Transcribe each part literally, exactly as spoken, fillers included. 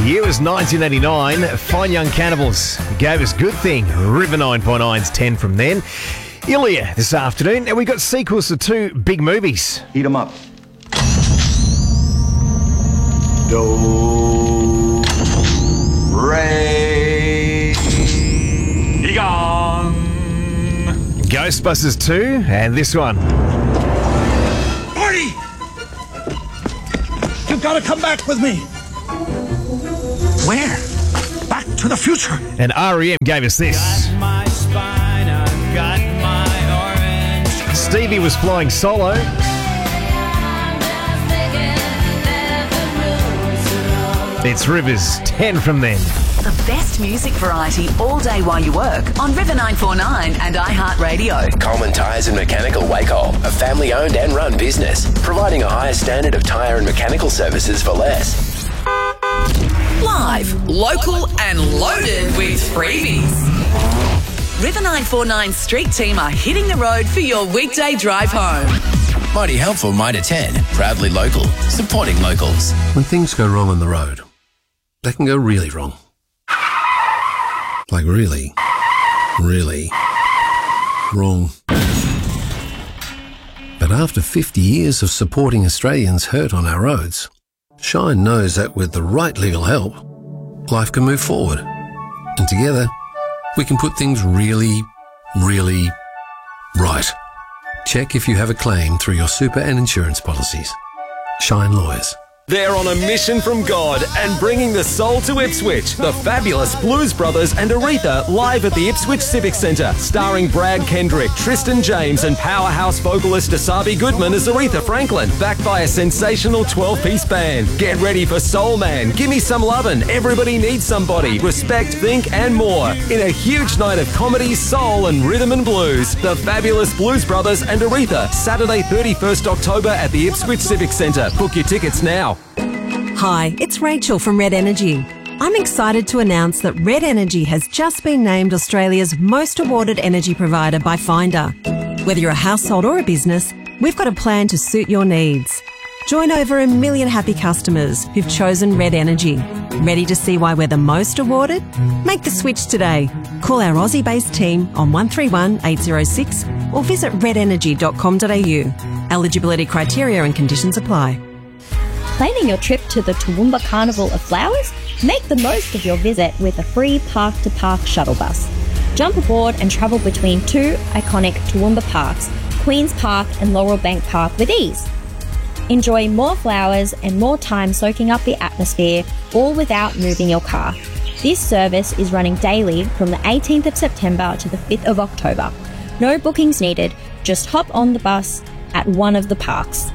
The year was nineteen eighty-nine. Fine Young Cannibals gave us Good Thing. River nine point nine's ten from then. Ilya this afternoon, and we got sequels to two big movies. Heat 'em up. Do, re, be gone. Ghostbusters two, and this one. Marty! You've got to come back with me. Where? Back to the future. And R E M gave us this. Got my spine, I've got my orange. Stevie was flying solo. It's Rivers, ten from then. The best music variety all day while you work on River nine four nine and iHeartRadio. Coleman Tyres and Mechanical Wacol, a family-owned and run business, providing a higher standard of tyre and mechanical services for less. Live, local and loaded with freebies. River nine four nine Street Team are hitting the road for your weekday drive home. Mighty helpful, Mitre ten, proudly local, supporting locals. When things go wrong on the road, they can go really wrong. Like really, really wrong. But after fifty years of supporting Australians hurt on our roads, Shine knows that with the right legal help, life can move forward. And together, we can put things really, really right. Check if you have a claim through your super and insurance policies. Shine Lawyers. They're on a mission from God and bringing the soul to Ipswich. The fabulous Blues Brothers and Aretha live at the Ipswich Civic Centre, starring Brad Kendrick, Tristan James and powerhouse vocalist Asabi Goodman as Aretha Franklin, backed by a sensational twelve-piece band. Get ready for Soul Man, Gimme Some Lovin', Everybody Needs Somebody, Respect, Think and more. In a huge night of comedy, soul and rhythm and blues. The fabulous Blues Brothers and Aretha, Saturday thirty-first October at the Ipswich Civic Centre. Book your tickets now. Hi, it's Rachel from Red Energy. I'm excited to announce that Red Energy has just been named Australia's most awarded energy provider by Finder. Whether you're a household or a business, we've got a plan to suit your needs. Join over a million happy customers who've chosen Red Energy. Ready to see why we're the most awarded? Make the switch today. Call our Aussie-based team on one three one, eight zero six or visit red energy dot com dot a u. Eligibility criteria and conditions apply. Planning your trip to the Toowoomba Carnival of Flowers? Make the most of your visit with a free park-to-park shuttle bus. Jump aboard and travel between two iconic Toowoomba parks, Queen's Park and Laurel Bank Park, with ease. Enjoy more flowers and more time soaking up the atmosphere, all without moving your car. This service is running daily from the eighteenth of September to the fifth of October. No bookings needed, just hop on the bus at one of the parks.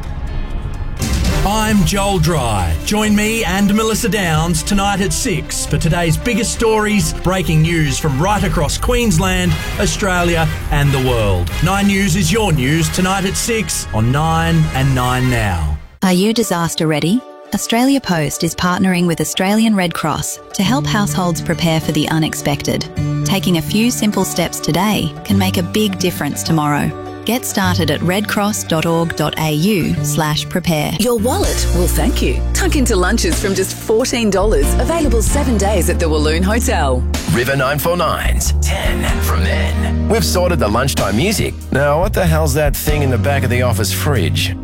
I'm Joel Dry. Join me and Melissa Downs tonight at six for today's biggest stories, breaking news from right across Queensland, Australia and the world. Nine News is your news tonight at six on Nine and Nine Now. Are you disaster ready? Australia Post is partnering with Australian Red Cross to help households prepare for the unexpected. Taking a few simple steps today can make a big difference tomorrow. Get started at redcross.org.au slash prepare. Your wallet will thank you. Tuck into lunches from just fourteen dollars. Available seven days at the Walloon Hotel. River nine four nine's ten from then. We've sorted the lunchtime music. Now, what the hell's that thing in the back of the office fridge?